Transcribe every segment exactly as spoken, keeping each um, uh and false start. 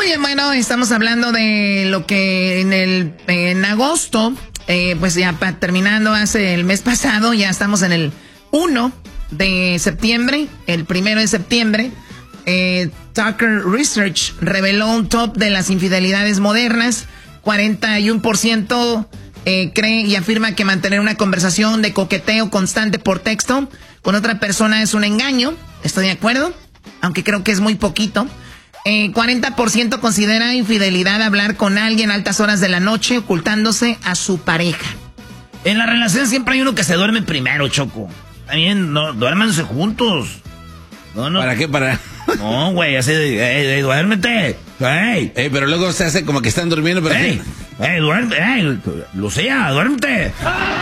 Oye, bueno, estamos hablando de lo que en el en agosto, eh, pues ya pa, terminando hace el mes pasado, ya estamos en el uno de septiembre, el primero de septiembre. Eh, Tucker Research reveló un top de las infidelidades modernas. cuarenta y uno por ciento eh, cree y afirma que mantener una conversación de coqueteo constante por texto con otra persona es un engaño. Estoy de acuerdo, aunque creo que es muy poquito. Eh, cuarenta por ciento considera infidelidad hablar con alguien a altas horas de la noche ocultándose a su pareja. En la relación siempre hay uno que se duerme primero, Choco. También, no, duérmanse juntos. No, no. ¿Para qué? Para... No, güey, así de, ey, ey, duérmete. Ey. Ey, pero luego se hace como que están durmiendo, pero... Ey, ey, duérmete, ey, Lucía, duérmete.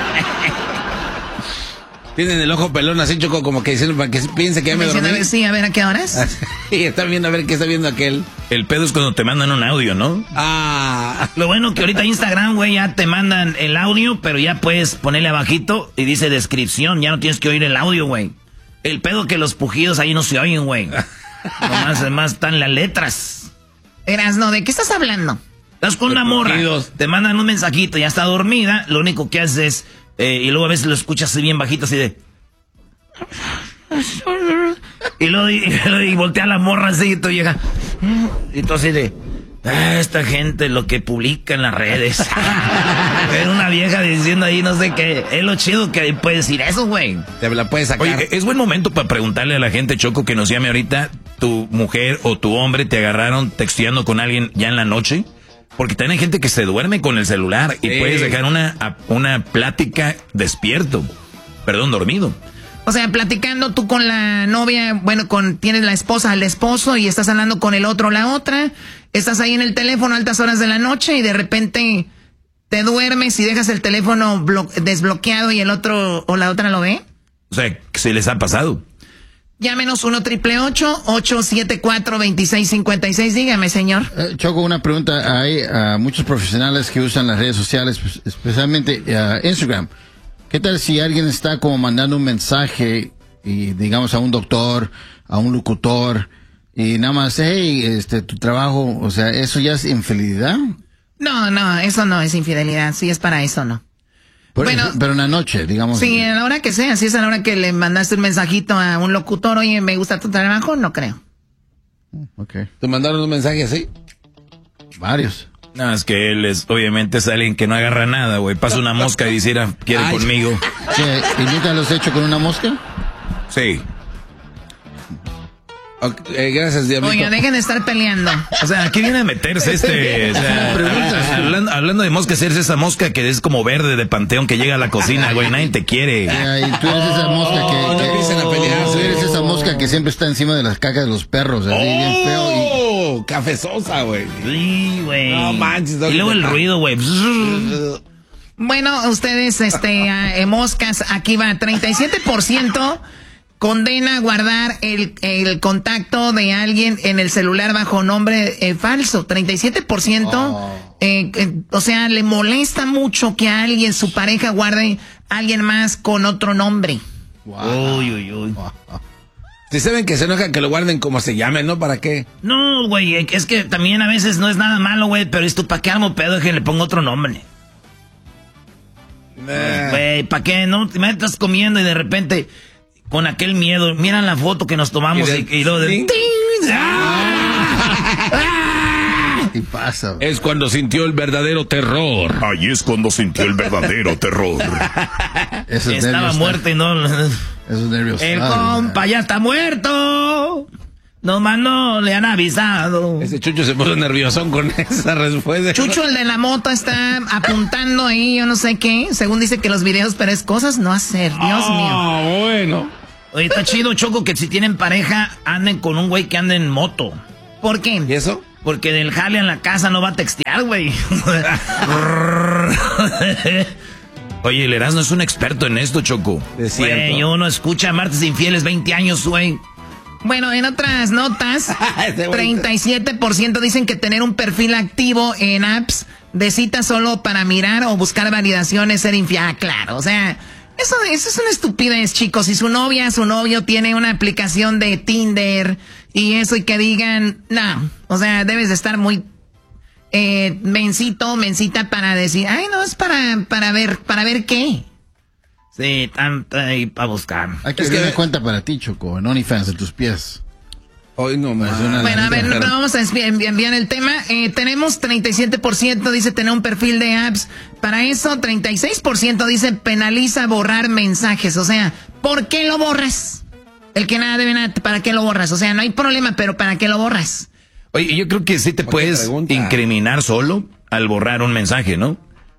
Tienen el ojo pelón así, Choco, como que diciendo para que piense que ya me dormí. A ver, sí, a ver, ¿a qué horas? Y están viendo a ver qué está viendo aquel. El pedo es cuando te mandan un audio, ¿no? Ah. Lo bueno que ahorita Instagram, güey, ya te mandan el audio, pero ya puedes ponerle abajito y dice descripción, ya no tienes que oír el audio, güey. El pedo que los pujidos ahí no se oyen, güey. Nomás, además están las letras. Erasno, ¿de qué estás hablando? Estás con una morra, te mandan un mensajito, ya está dormida, lo único que haces es... Eh, y luego a veces lo escuchas así bien bajito, así de... Y luego y, y voltea la morra así y tú llega... Y tú así de... Ah, esta gente lo que publica en las redes. Era una vieja diciendo ahí no sé qué. Es lo chido que puede decir eso, güey. Te la puedes sacar. Oye, es buen momento para preguntarle a la gente, Choco, que nos llame ahorita. ¿Tu mujer o tu hombre te agarraron texteando con alguien ya en la noche? Porque también hay gente que se duerme con el celular y sí. Puedes dejar una, una plática despierto. Perdón, dormido. O sea, platicando tú con la novia, bueno, con tienes la esposa, el esposo y estás hablando con el otro, la otra. Estás ahí en el teléfono a altas horas de la noche y de repente te duermes y dejas el teléfono desbloqueado y el otro o la otra lo ve. O sea, ¿se les ha pasado? Llámenos uno triple ocho, ocho siete cuatro, dos seis cinco seis. Dígame, señor. Eh, Choco, una pregunta. Hay uh, muchos profesionales que usan las redes sociales, especialmente uh, Instagram. ¿Qué tal si alguien está como mandando un mensaje, y digamos a un doctor, a un locutor, y nada más, hey, este, tu trabajo, o sea, ¿eso ya es infidelidad? No, no, eso no es infidelidad. Si es para eso, no. Por bueno, eso, pero en la noche, digamos. Sí, a la hora que sea. Si es a la hora que le mandaste un mensajito a un locutor, oye, me gusta tu trabajo, no creo. Okay. ¿Te mandaron un mensaje así? Varios. No, es que él es, obviamente es alguien que no agarra nada, güey. Pasa una mosca y dice, quiere Ay. conmigo. ¿Qué? ¿Y nunca lo has hecho con una mosca? Sí. Okay, eh, gracias, Diablito. Oiga, dejen de estar peleando. O sea, aquí viene a meterse este... O sea, a, a, hablando, hablando de moscas, eres esa mosca que es como verde de panteón que llega a la cocina, güey. Nadie te quiere. Yeah, y tú eres esa mosca que... Oh, que no empiecen a pelear. Tú eres esa mosca que siempre está encima de las cacas de los perros. Así, oh, bien feo y... cafezosa, güey. Sí, güey. No manches. Y luego el ruido, güey. Bueno, ustedes, este, eh, moscas, aquí va, treinta y siete por ciento condena guardar el, el contacto de alguien en el celular bajo nombre eh, falso. treinta y siete por ciento, oh. eh, eh, o sea, le molesta mucho que a alguien, su pareja, guarde a alguien más con otro nombre. Wow. Uy, uy, uy. Wow. Si saben que se enojan que lo guarden como se llamen, ¿no? ¿Para qué? No, güey, es que también a veces no es nada malo, güey, pero esto, ¿para qué armo pedo que le pongo otro nombre? Güey, ¿para qué? No, te estás comiendo y de repente... Con aquel miedo, miran la foto que nos tomamos y, y, y luego de... ¡Ting! ¡Ah! ¿Qué pasa? Es cuando sintió el verdadero terror. Ahí es cuando sintió el verdadero terror. Esos Estaba muerto y no... Esos nervios. El compa ya está muerto. Nomás no le han avisado. Ese Chucho se puso nerviosón con esa respuesta. Chucho, el de la moto, está apuntando ahí, yo no sé qué. Según dice que los videos, pero es cosas no hacer. Dios oh, mío. Ah, bueno. Oye, está chido, Choco, que si tienen pareja, anden con un güey que ande en moto. ¿Por qué? ¿Y eso? Porque del jale en la casa no va a textear, güey. Oye, el Erasmo es un experto en esto, Choco. Es cierto. Güey, uno escucha Martes Infieles veinte años, güey. Bueno, en otras notas, treinta y siete por ciento dicen que tener un perfil activo en apps de citas solo para mirar o buscar validación es ser infiel. Ah, claro, o sea, eso, eso es una estupidez, chicos. Si su novia, su novio tiene una aplicación de Tinder y eso y que digan, no, o sea, debes de estar muy eh, mencito, mencita para decir, ay, no, es para, para ver, para ver qué. Sí, tanto ahí para buscar. Hay que tener cuenta para ti, Choco, en OnlyFans de tus pies. Hoy no más. Bueno, a ver, no, vamos a enviar el tema. Eh, tenemos treinta y siete por ciento dice tener un perfil de apps. Para eso, treinta y seis por ciento dice penaliza borrar mensajes. O sea, ¿por qué lo borras? El que nada debe nada, ¿para qué lo borras? O sea, no hay problema, pero ¿para qué lo borras? Oye, yo creo que sí te puedes pregunta? incriminar solo al borrar un mensaje, ¿no?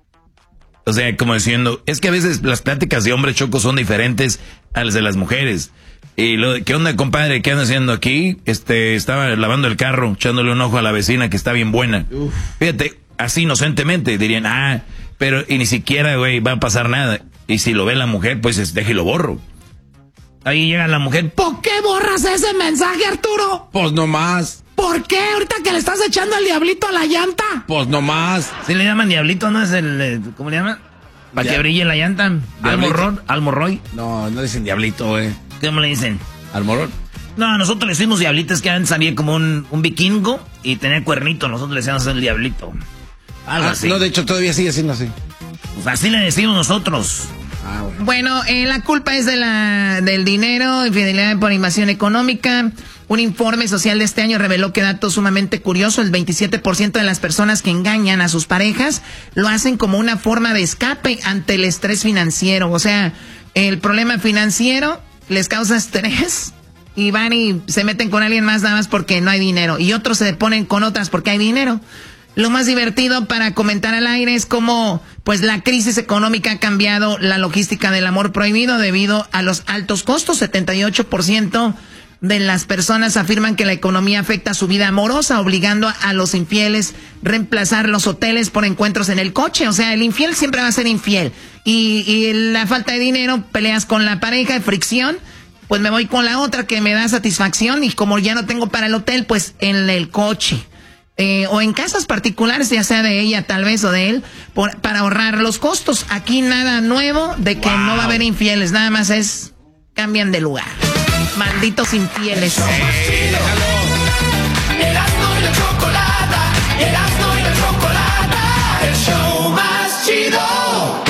O sea, como diciendo, es que a veces las pláticas de hombre, Choco, son diferentes a las de las mujeres. Y lo, ¿qué onda, compadre? ¿Qué anda haciendo aquí? Este, estaba lavando el carro, echándole un ojo a la vecina que está bien buena. Uf. Fíjate, así inocentemente dirían, ah, pero y ni siquiera, güey, va a pasar nada. Y si lo ve la mujer, pues deje y lo borro. Ahí llega la mujer, ¿por qué borras ese mensaje, Arturo? Pues no más. ¿Por qué? Ahorita que le estás echando el diablito a la llanta. Pues no más. Si le llaman diablito, ¿no es el, cómo le llaman? Para que brille la llanta. Almorrón, almorroy. No, no dicen diablito, güey. ¿Cómo le dicen? ¿Almorrón? No, nosotros le decimos diablitos, que antes había como un, un vikingo y tenía cuernito. Nosotros le decíamos el diablito. Algo ah, así. No, de hecho todavía sigue siendo así. Pues así le decimos nosotros. Ah, bueno, bueno eh, la culpa es de la del dinero, infidelidad por invasión económica. Un informe social de este año reveló que dato sumamente curioso, el veintisiete por ciento de las personas que engañan a sus parejas lo hacen como una forma de escape ante el estrés financiero. O sea, el problema financiero les causa estrés y van y se meten con alguien más nada más porque no hay dinero. Y otros se ponen con otras porque hay dinero. Lo más divertido para comentar al aire es cómo pues la crisis económica ha cambiado la logística del amor prohibido debido a los altos costos. setenta y ocho por ciento de las personas afirman que la economía afecta su vida amorosa, obligando a los infieles reemplazar los hoteles por encuentros en el coche. O sea, el infiel siempre va a ser infiel. Y, y la falta de dinero, peleas con la pareja, fricción, pues me voy con la otra que me da satisfacción y como ya no tengo para el hotel, pues en el coche. Eh, o en casas particulares, ya sea de ella tal vez o de él, por, para ahorrar los costos. Aquí nada nuevo de que wow. no va a haber infieles, nada más es cambian de lugar. Malditos infieles. El Erasmo y la Chocolata, el Erasmo y la Chocolata, el show más chido.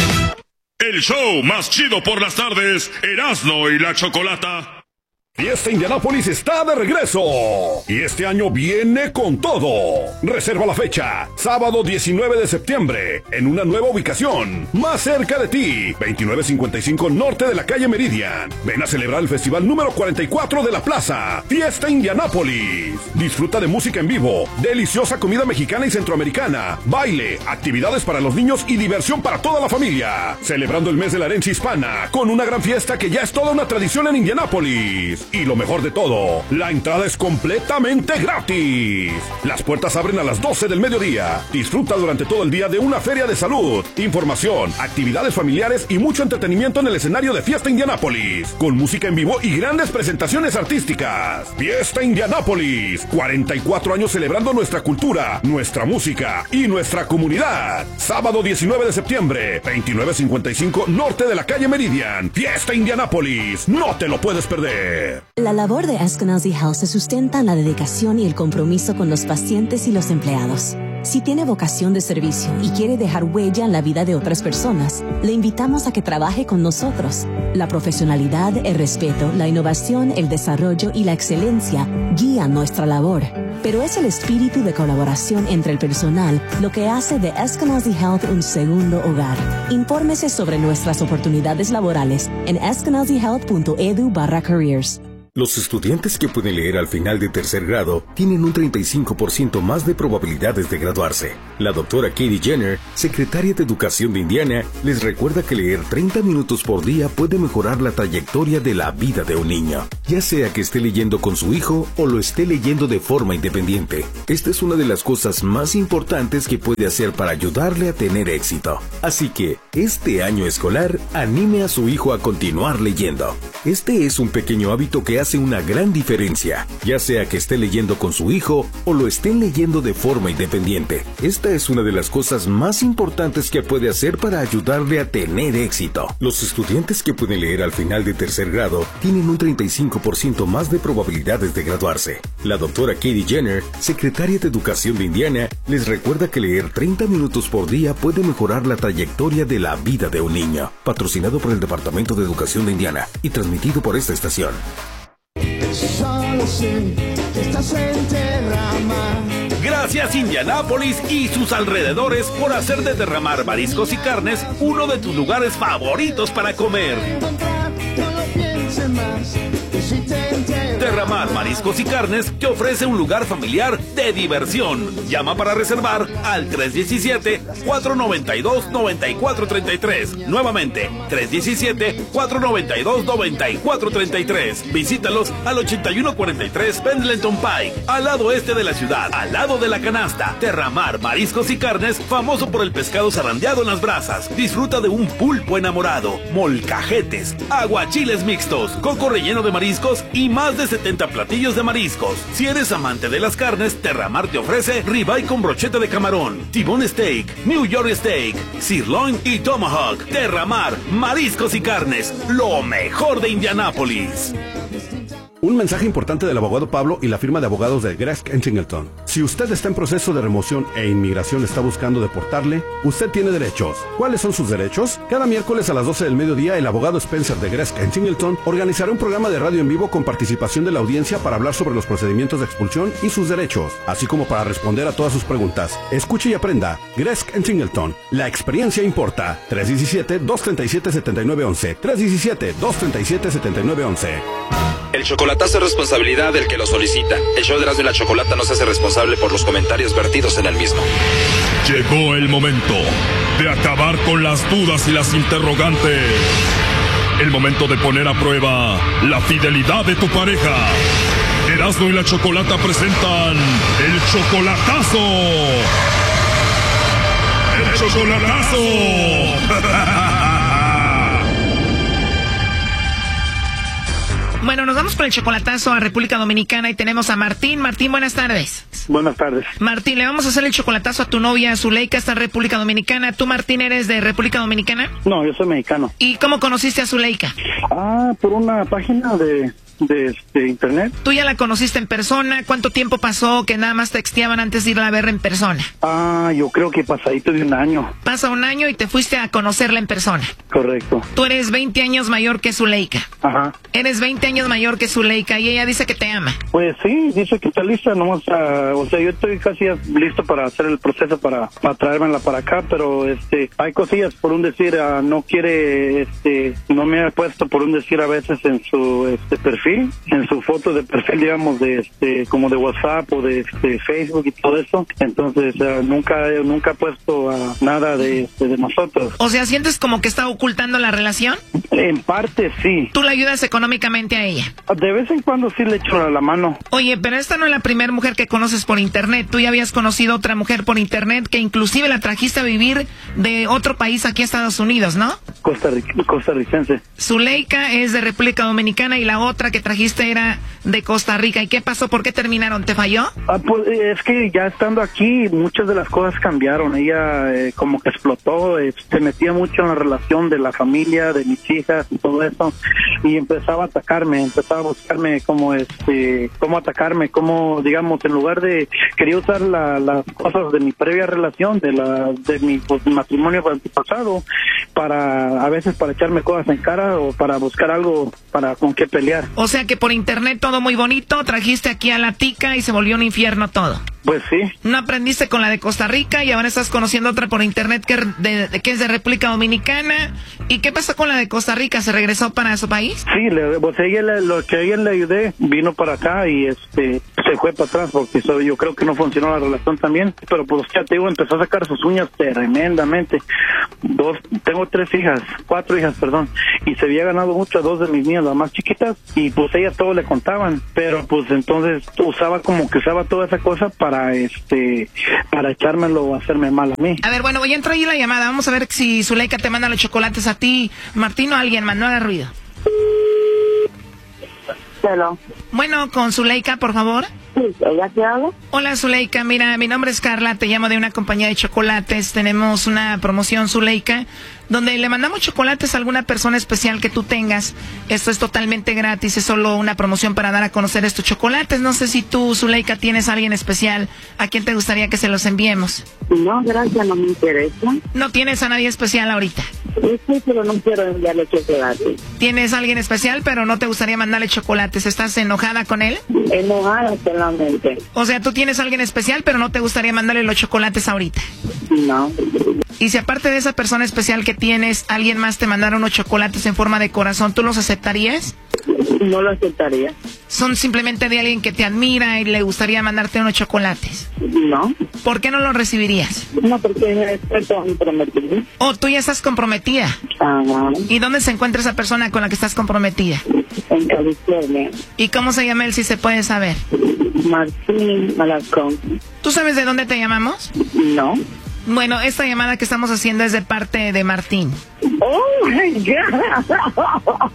El show más chido por las tardes, Erasmo y la Chocolata. Fiesta Indianápolis está de regreso y este año viene con todo. Reserva la fecha, sábado diecinueve de septiembre, en una nueva ubicación, más cerca de ti, veintinueve cincuenta y cinco norte de la calle Meridian. Ven a celebrar el festival número cuarenta y cuatro de la plaza, Fiesta Indianápolis. Disfruta de música en vivo, deliciosa comida mexicana y centroamericana, baile, actividades para los niños y diversión para toda la familia. Celebrando el mes de la herencia hispana, con una gran fiesta que ya es toda una tradición en Indianápolis. Y lo mejor de todo, la entrada es completamente gratis. Las puertas abren a las doce del mediodía. Disfruta durante todo el día de una feria de salud, información, actividades familiares y mucho entretenimiento en el escenario de Fiesta Indianápolis, con música en vivo y grandes presentaciones artísticas. Fiesta Indianápolis, cuarenta y cuatro años celebrando nuestra cultura, nuestra música y nuestra comunidad. Sábado diecinueve de septiembre, veintinueve cincuenta y cinco norte de la calle Meridian. Fiesta Indianápolis, no te lo puedes perder. La labor de Eskenazi Health se sustenta en la dedicación y el compromiso con los pacientes y los empleados. Si tiene vocación de servicio y quiere dejar huella en la vida de otras personas, le invitamos a que trabaje con nosotros. La profesionalidad, el respeto, la innovación, el desarrollo y la excelencia guían nuestra labor. Pero es el espíritu de colaboración entre el personal lo que hace de Eskenazi Health un segundo hogar. Infórmese sobre nuestras oportunidades laborales en eskenazi health punto edu barra careers. Los estudiantes que pueden leer al final de tercer grado tienen un treinta y cinco por ciento más de probabilidades de graduarse. La doctora Katie Jenner, secretaria de Educación de Indiana, les recuerda que leer treinta minutos por día puede mejorar la trayectoria de la vida de un niño, ya sea que esté leyendo con su hijo o lo esté leyendo de forma independiente. Esta es una de las cosas más importantes que puede hacer para ayudarle a tener éxito. Así que, este año escolar, anime a su hijo a continuar leyendo. Este es un pequeño hábito que hace una gran diferencia, ya sea que esté leyendo con su hijo o lo estén leyendo de forma independiente. Esta es una de las cosas más importantes que puede hacer para ayudarle a tener éxito. Los estudiantes que pueden leer al final de tercer grado tienen un treinta y cinco por ciento más de probabilidades de graduarse. La doctora Katie Jenner, secretaria de Educación de Indiana, les recuerda que leer treinta minutos por día puede mejorar la trayectoria de la vida de un niño. Patrocinado por el Departamento de Educación de Indiana y transmitido por esta estación. Solo sé que estás en Terramar. Gracias Indianápolis y sus alrededores por hacer de Derramar Mariscos y Carnes uno de tus lugares favoritos para comer. Derramar Mariscos y Carnes te ofrece un lugar familiar de diversión. Llama para reservar al tres diecisiete, cuatro noventa y dos, noventa y cuatro treinta y tres. Nuevamente, tres diecisiete, cuatro noventa y dos, noventa y cuatro treinta y tres. Visítalos al ochenta y uno cuarenta y tres Pendleton Pike, al lado este de la ciudad, al lado de la canasta. Derramar Mariscos y Carnes, famoso por el pescado zarandeado en las brasas. Disfruta de un pulpo enamorado, molcajetes, aguachiles mixtos, coco relleno de mariscos y más de setenta platillos de mariscos. Si eres amante de las carnes, Terramar te ofrece ribeye con brocheta de camarón, T-bone steak, New York steak, sirloin y tomahawk. Terramar Mariscos y Carnes, lo mejor de Indianápolis. Un mensaje importante del abogado Pablo y la firma de abogados de Gresk and Singleton. Si usted está en proceso de remoción e inmigración está buscando deportarle, usted tiene derechos. ¿Cuáles son sus derechos? Cada miércoles a las doce del mediodía, el abogado Spencer de Gresk and Singleton organizará un programa de radio en vivo con participación de la audiencia para hablar sobre los procedimientos de expulsión y sus derechos, así como para responder a todas sus preguntas. Escuche y aprenda. Gresk and Singleton. La experiencia importa. tres diecisiete, dos treinta y siete, setenta y nueve once. tres diecisiete, dos treinta y siete, setenta y nueve once. El chocolatazo es responsabilidad del que lo solicita. El show de Erasmo y la Chocolata no se hace responsable por los comentarios vertidos en el mismo. Llegó el momento de acabar con las dudas y las interrogantes. El momento de poner a prueba la fidelidad de tu pareja. Erasmo y la Chocolata presentan el chocolatazo. ¡El chocolatazo! Bueno, nos vamos con el chocolatazo a República Dominicana y tenemos a Martín. Martín, buenas tardes. Buenas tardes. Martín, le vamos a hacer el chocolatazo a tu novia Zuleika, está en República Dominicana. ¿Tú, Martín, eres de República Dominicana? No, yo soy mexicano. ¿Y cómo conociste a Zuleika? Ah, por una página de... De, de internet. ¿Tú ya la conociste en persona? ¿Cuánto tiempo pasó que nada más texteaban antes de irla a ver en persona? Ah, yo creo que pasadito de un año. Pasa un año y te fuiste a conocerla en persona. Correcto. Tú eres veinte años mayor que Zuleika. Ajá. Eres veinte años mayor que Zuleika y ella dice que te ama. Pues sí, dice que está lista, nomás, uh, o sea, yo estoy casi listo para hacer el proceso para, para traérmela para acá, pero este, hay cosillas, por un decir, uh, no quiere, este, no me ha puesto por un decir a veces en su este perfil, en su foto de perfil, digamos, de este, como de WhatsApp o de este, Facebook y todo eso. Entonces, uh, nunca, nunca ha puesto uh, nada de, este, de nosotros. O sea, ¿sientes como que está ocultando la relación? En parte, sí. ¿Tú la ayudas económicamente a ella? De vez en cuando sí le echo la mano. Oye, pero esta no es la primera mujer que conoces por internet. Tú ya habías conocido otra mujer por internet que inclusive la trajiste a vivir de otro país aquí a Estados Unidos, ¿no? Costarricense. Costarricense. Zuleika es de República Dominicana y la otra que trajiste era de Costa Rica. ¿Y qué pasó? ¿Por qué terminaron? ¿Te falló? Ah, pues es que ya estando aquí muchas de las cosas cambiaron. Ella eh, como que explotó, eh, se metía mucho en la relación de la familia, de mis hijas y todo eso, y empezaba a atacarme, empezaba a buscarme como este, cómo atacarme, como digamos, en lugar de, quería usar la, las cosas de mi previa relación, de la de mi pues, matrimonio antepasado, para a veces para echarme cosas en cara o para buscar algo para con qué pelear. O sea que por internet todo muy bonito, trajiste aquí a la tica y se volvió un infierno todo. Pues sí. No aprendiste con la de Costa Rica y ahora estás conociendo otra por internet que, de, de, que es de República Dominicana. ¿Y qué pasó con la de Costa Rica? ¿Se regresó para su país? Sí, le, pues ella, le, lo que a ella le ayudé vino para acá y este se fue para atrás porque so, yo creo que no funcionó la relación también. Pero pues ya te digo, empezó a sacar sus uñas tremendamente. Dos, tengo tres hijas, cuatro hijas, perdón. Y se había ganado mucho a dos de mis niñas, las más chiquitas. Y pues ellas todo le contaban. Pero pues entonces usaba como que usaba toda esa cosa para para este para echármelo o hacerme mal a mí. A ver, bueno, voy a entrar ahí la llamada. Vamos a ver si Zuleika te manda los chocolates a ti, Martín, o alguien más. No haga ruido. Hello. Bueno, con Zuleika, por favor. Sí, ¿ella te habla? Hola, Zuleika. Mira, mi nombre es Carla. Te llamo de una compañía de chocolates. Tenemos una promoción, Zuleika, donde le mandamos chocolates a alguna persona especial que tú tengas. Esto es totalmente gratis. Es solo una promoción para dar a conocer estos chocolates. No sé si tú, Zuleika, tienes a alguien especial a quien te gustaría que se los enviemos. No, gracias, no me interesa. ¿No tienes a nadie especial ahorita? Sí, pero no quiero enviarle chocolates. ¿Tienes a alguien especial, pero no te gustaría mandarle chocolates? ¿Estás enojada con él? Enojada solamente. O sea, tú tienes a alguien especial, pero no te gustaría mandarle los chocolates ahorita. No. Y si aparte de esa persona especial que tienes, alguien más te mandara unos chocolates en forma de corazón, ¿tú los aceptarías? No lo aceptaría. Son simplemente de alguien que te admira y le gustaría mandarte unos chocolates. No. ¿Por qué no los recibirías? No, porque estoy comprometida. Oh, tú ya estás comprometida. Ajá. ¿Y dónde se encuentra esa persona con la que estás comprometida? En California. ¿Y cómo se llama él, si se puede saber? Martín Alarcón. ¿Tú sabes de dónde te llamamos? No. Bueno, esta llamada que estamos haciendo es de parte de Martín. Oh my God.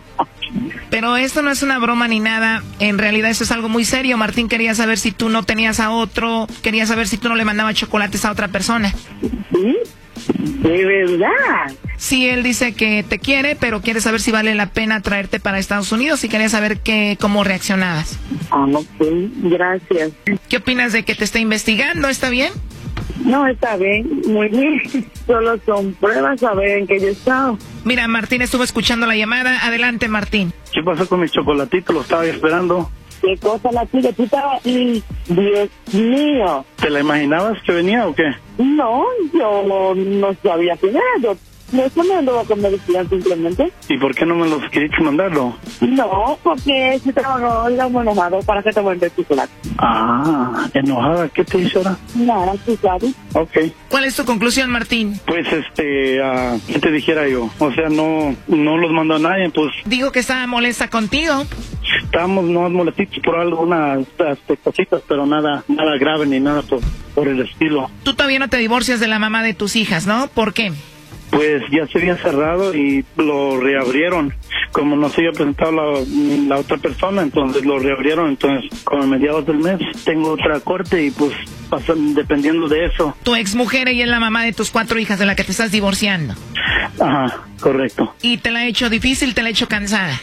Pero esto no es una broma ni nada. En realidad eso es algo muy serio. Martín quería saber si tú no tenías a otro. Quería saber si tú no le mandabas chocolates a otra persona. ¿Sí? ¿De verdad? Sí, él dice que te quiere, pero quiere saber si vale la pena traerte para Estados Unidos y quería saber que, cómo reaccionabas. Ah, ok. Gracias. ¿Qué opinas de que te esté investigando? ¿Está bien? No, está bien, muy bien. Solo son pruebas a ver en qué yo he estado. Mira, Martín estuvo escuchando la llamada. Adelante, Martín. ¿Qué pasó con mis chocolatitos? Lo estaba esperando. ¿Qué cosa la tuya? Tú estabas ahí. Dios mío. ¿Te la imaginabas que venía o qué? No, yo no sabía quién era. Yo no eso me andaba con medicina simplemente. ¿Y por qué no me los querías mandarlo? No, porque si estaba enojado, ¿para qué te voy a enviar chocolate? Ah, enojada. ¿Qué te hizo ahora? Nada, tú sabes. Ok. ¿Cuál es tu conclusión, Martín? Pues, este, uh, ¿qué te dijera yo? O sea, no no los mandó a nadie, pues. Digo que estaba molesta contigo. Estábamos no molestitos por algunas este, cositas, pero nada nada grave ni nada por, por el estilo. Tú todavía no te divorcias de la mamá de tus hijas, ¿no? ¿Por qué? Pues ya se había cerrado y lo reabrieron. Como no se había presentado la, la otra persona, entonces lo reabrieron. Entonces, como a mediados del mes, tengo otra corte y pues pasan dependiendo de eso. Tu exmujer, ella es la mamá de tus cuatro hijas de la que te estás divorciando. Ajá, correcto. ¿Y te la ha hecho difícil, te la ha hecho cansada?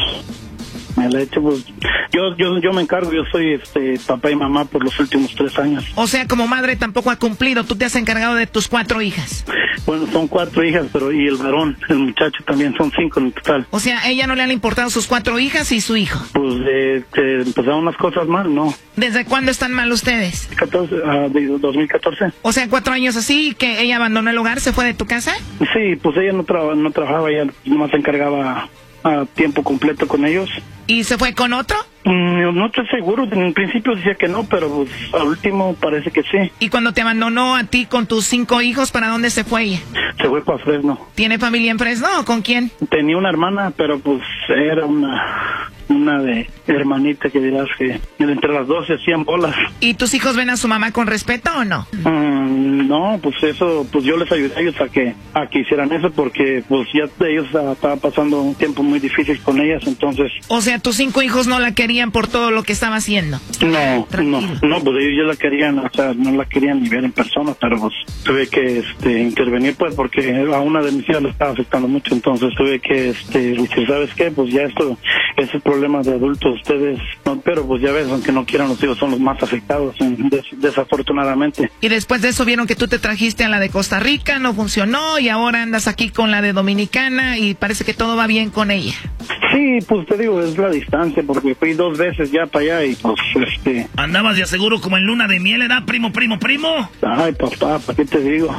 Me la he hecho, pues, yo, yo, yo me encargo, yo soy este papá y mamá por los últimos tres años. O sea, como madre tampoco ha cumplido, tú te has encargado de tus cuatro hijas. Bueno, son cuatro hijas, pero y el varón, el muchacho también, son cinco en total. O sea, ¿a ella no le han importado sus cuatro hijas y su hijo? Pues eh, que empezaron las cosas mal, ¿no? ¿Desde cuándo están mal ustedes? catorce, uh, de dos mil catorce. O sea, cuatro años así, que ella abandonó el hogar, se fue de tu casa. Sí, pues ella no, tra no trabajaba, ella nomás se encargaba a tiempo completo con ellos. ¿Y se fue con otro? No, no estoy seguro, en principio decía que no, pero pues al último parece que sí. ¿Y cuando te abandonó a ti con tus cinco hijos, para dónde se fue ella? Se fue para Fresno. ¿Tiene familia en Fresno o con quién? Tenía una hermana, pero pues era una una de hermanita que dirás que entre las dos se hacían bolas. ¿Y tus hijos ven a su mamá con respeto o no? Mm, no, pues eso, pues yo les ayudé a ellos a que, a que hicieran eso porque pues ya ellos uh, estaban pasando un tiempo muy difícil con ellas, entonces... O sea, tus cinco hijos no la querían por todo lo que estaba haciendo. No, no, no, pues ellos ya la querían, o sea, no la querían ni ver en persona, pero pues tuve que este, intervenir pues porque a una de mis hijas le estaba afectando mucho, entonces tuve que este, decir, ¿sabes qué? Pues ya esto, ese problema de adultos, ustedes, no, pero pues ya ves, aunque no quieran los hijos son los más afectados, des desafortunadamente. Y después de eso vieron que tú te trajiste a la de Costa Rica, no funcionó y ahora andas aquí con la de Dominicana y parece que todo va bien con ella. Sí, pues te digo, es la distancia, porque fui dos veces ya para allá y pues este... Andabas de aseguro como en luna de miel, ¿era primo, primo, primo? Ay, papá, ¿para qué te digo?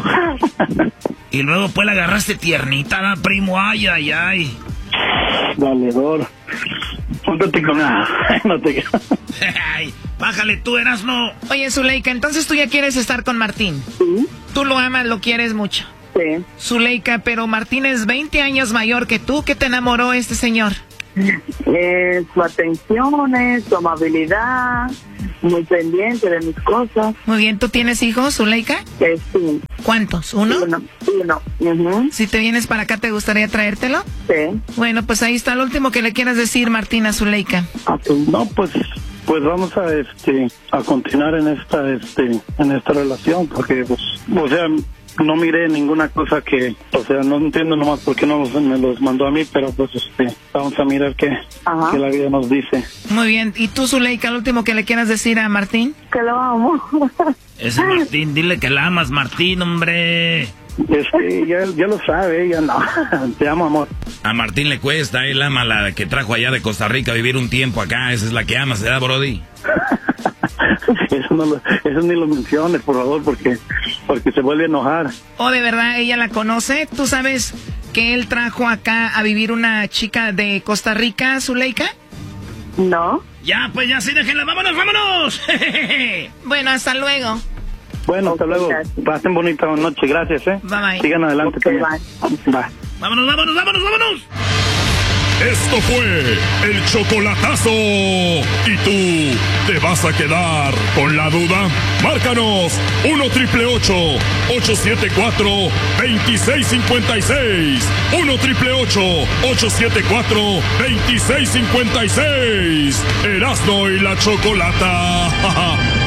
Y luego pues la agarraste tiernita, ¿verdad, primo? Ay, ay, ay. Valedor. Póntate con nada. No te... Ay, bájale tú, Erasmo. Oye, Zuleika, entonces tú ya quieres estar con Martín. Sí. Tú lo amas, lo quieres mucho. Sí. Zuleika, pero Martín es veinte años mayor que tú. ¿Qué te enamoró este señor? Eh, su atención, su amabilidad, muy pendiente de mis cosas. Muy bien, ¿tú tienes hijos, Zuleika? Eh, sí. ¿Cuántos? ¿Uno? Uno. Uno. Uh-huh. Si te vienes para acá, ¿te gustaría traértelo? Sí. Bueno, pues ahí está lo último que le quieras decir, Martina Zuleika. Ah, pues, no, pues, pues vamos a, este, a continuar en esta, este, en esta relación, porque, pues, o sea, no miré ninguna cosa que, o sea, no entiendo nomás por qué no los, me los mandó a mí, pero pues, este, vamos a mirar qué, qué la vida nos dice. Muy bien. ¿Y tú, Zuleika, lo último que le quieras decir a Martín? Que lo amo. Ese Martín, dile que la amas, Martín, hombre. Este, ya, ya lo sabe, ya no. Te amo, amor. A Martín le cuesta, él ama la que trajo allá de Costa Rica a vivir un tiempo acá, esa es la que ama, ¿se da, Brody? Eso, no lo, eso ni lo menciones, por favor, porque, porque se vuelve a enojar. ¿O de verdad ella la conoce? ¿Tú sabes que él trajo acá a vivir una chica de Costa Rica, Zuleika? No. Ya, pues ya sí, déjenla, vámonos, vámonos. Bueno, hasta luego. Bueno, hasta luego. Pasen bonita noche, gracias, ¿eh? Bye, bye. Sigan adelante Okay, también. bye. Bye. Vámonos, vámonos, vámonos, vámonos. Esto fue el chocolatazo. ¿Y tú te vas a quedar con la duda? Márcanos uno triple ocho, ocho siete cuatro, dos seis cinco seis. uno triple ocho, ocho siete cuatro, dos seis cinco seis. Erasmo y la Chocolata.